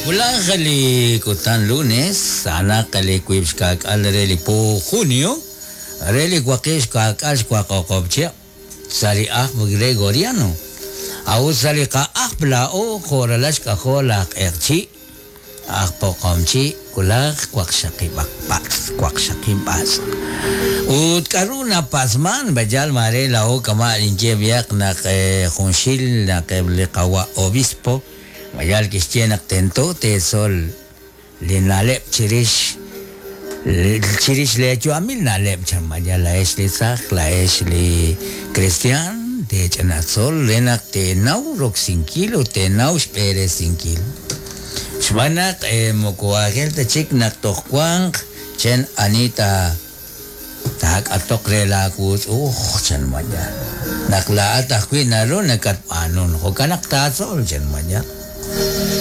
Wala kali kutan Lunes, sana kali kuips kak alreli po Junio, reli kwakis kak as kwakokopche, sali Gregoriano. Au sali ka bla o koralas ka kolak erchi, po komchi kulak kwak shakibas. Ut karuna pasman bajal mare lao kama linje biak na khunshil na kawa obispo. Mayal kisienak tento te sol linalep chirish lecho amil nalep chamaya la es li sak la es li cristian te chana sol lenak te nau rok 5 kilo te nau spere 5 kilo shbanak moko agel te chik nak tokwang chen anita tak atok rela kus chen maya nakla atakwi naro nakat anon ko kanak ta sol chen maya